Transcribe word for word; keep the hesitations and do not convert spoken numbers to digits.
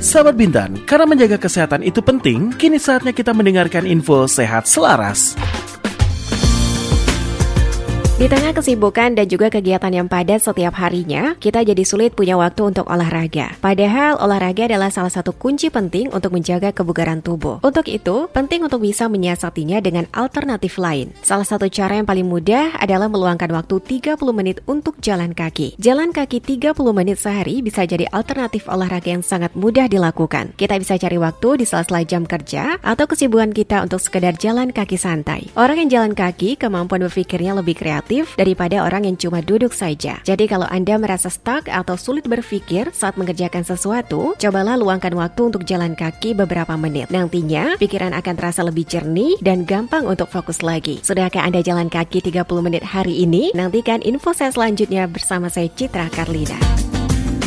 Sahabat Bintan, karena menjaga kesehatan itu penting, kini saatnya kita mendengarkan info sehat selaras. Di tengah kesibukan dan juga kegiatan yang padat setiap harinya, kita jadi sulit punya waktu untuk olahraga. Padahal olahraga adalah salah satu kunci penting untuk menjaga kebugaran tubuh. Untuk itu, penting untuk bisa menyiasatinya dengan alternatif lain. Salah satu cara yang paling mudah adalah meluangkan waktu tiga puluh menit untuk jalan kaki. Jalan kaki tiga puluh menit sehari bisa jadi alternatif olahraga yang sangat mudah dilakukan. Kita bisa cari waktu di sela-sela jam kerja atau kesibukan kita untuk sekedar jalan kaki santai. Orang yang jalan kaki, kemampuan berpikirnya lebih kreatif daripada orang yang cuma duduk saja. Jadi kalau Anda merasa stuck atau sulit berpikir saat mengerjakan sesuatu, cobalah luangkan waktu untuk jalan kaki beberapa menit. Nantinya, pikiran akan terasa lebih jernih dan gampang untuk fokus lagi. Sudahkah Anda jalan kaki tiga puluh menit hari ini? Nantikan info saya selanjutnya bersama saya Citra Karlina.